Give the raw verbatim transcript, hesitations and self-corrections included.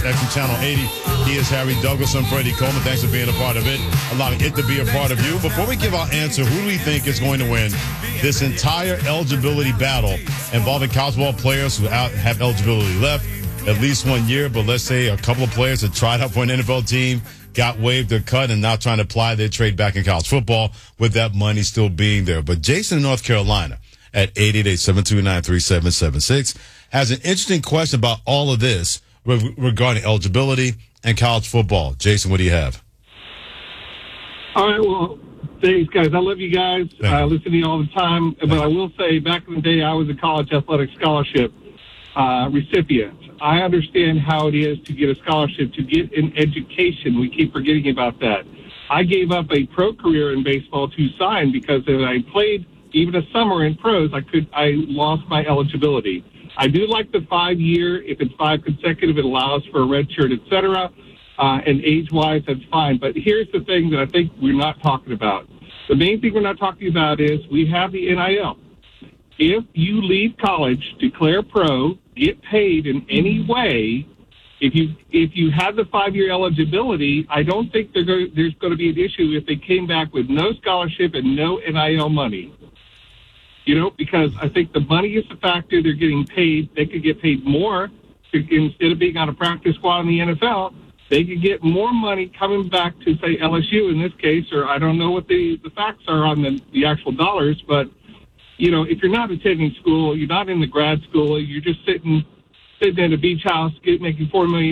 X M Channel eighty. He is Harry Douglas. I'm Freddie Coleman. Thanks for being a part of it, allowing it to be a part of you. Before we give our answer, who do we think is going to win this entire eligibility battle involving college ball players who out, have eligibility left at least one year, but let's say a couple of players that tried out for an N F L team, got waived or cut, and now trying to apply their trade back in college football with that money still being there. But Jason in North Carolina at eight eight eight, seven two nine, three seven seven six has an interesting question about all of this re- regarding eligibility and college football. Jason, what do you have? All right, well, thanks, guys. I love you guys. I uh, listen to you all the time. But I will say, back in the day, I was a college athletic scholarship uh, recipient. I understand how it is to get a scholarship, to get an education. We keep forgetting about that. I gave up a pro career in baseball to sign because if I played even a summer in pros, I could I lost my eligibility. I do like the five-year. If it's five consecutive, it allows for a red shirt, et cetera. Uh, and age-wise, that's fine. But here's the thing that I think we're not talking about. The main thing we're not talking about is we have the N I L. If you leave college, declare pro, get paid in any way, if you if you have the five-year eligibility, I don't think go, there's going to be an issue if they came back with no scholarship and no N I L money. You know, because I think the money is the factor. They're getting paid. They could get paid more to, instead of being on a practice squad in the N F L. They could get more money coming back to, say, L S U in this case, or I don't know what the, the facts are on the, the actual dollars, but, you know, if you're not attending school, you're not in the grad school, you're just sitting sitting in a beach house get, making four million